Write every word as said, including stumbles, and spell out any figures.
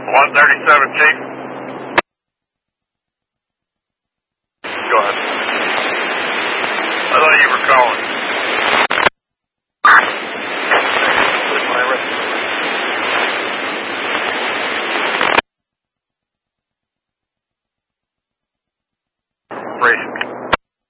one thirty-seven, Chief. Go ahead. I thought you were calling.